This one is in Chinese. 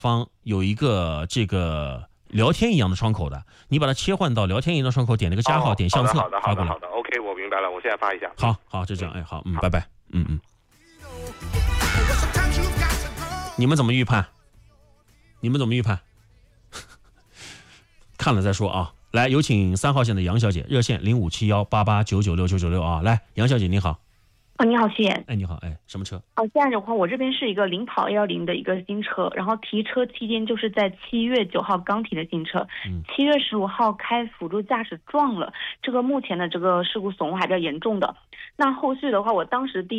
方有一个这个聊天一样的窗口的，你把它切换到聊天一样的窗口，点那个加号，点相册，发过来。 好的 ，OK， 我明白了，我现在发一下。 好，就这样，哎，好，拜拜，你们怎么预判？看了再说啊。来，有请3号线的杨小姐，热线057188996996啊。来，杨小姐您好。 你好，徐岩。 哎，你好，哎，什么车？ 现在的话，我这边是一个领跑110的一个新车，然后提车期间就是在7月9号刚提的新车，7月15号开辅助驾驶撞了，这个目前的这个事故损坏还比较严重的。那后续的话，我当时第